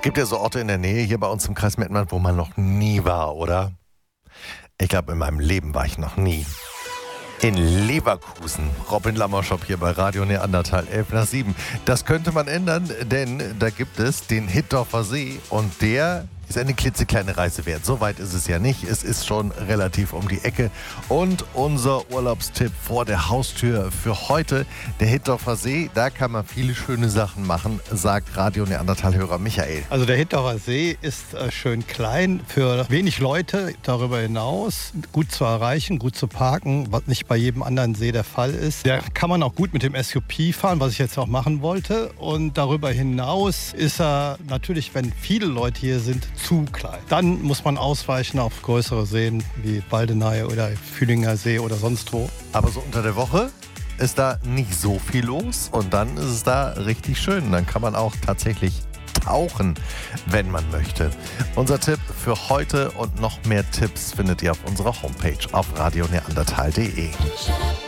Gibt ja so Orte in der Nähe hier bei uns im Kreis Mettmann, wo man noch nie war, oder? Ich glaube, in meinem Leben war ich noch nie. In Leverkusen. Robin Lammerschop hier bei Radio Neandertal 6:11. Das könnte man ändern, denn da gibt es den Hittorfer See und der ist eine klitzekleine Reise wert. So weit ist es ja nicht. Es ist schon relativ um die Ecke. Und unser Urlaubstipp vor der Haustür für heute, der Hittorfer See. Da kann man viele schöne Sachen machen, sagt Radio Neandertal-Hörer Michael. Also der Hittorfer See ist schön klein, für wenig Leute darüber hinaus, gut zu erreichen, gut zu parken, was nicht bei jedem anderen See der Fall ist. Da kann man auch gut mit dem SUP fahren, was ich jetzt auch machen wollte. Und darüber hinaus ist er natürlich, wenn viele Leute hier sind, zu klein. Dann muss man ausweichen auf größere Seen wie Baldeney oder Fühlinger See oder sonst wo. Aber so unter der Woche ist da nicht so viel los und dann ist es da richtig schön. Dann kann man auch tatsächlich tauchen, wenn man möchte. Unser Tipp für heute und noch mehr Tipps findet ihr auf unserer Homepage auf radioneandertal.de.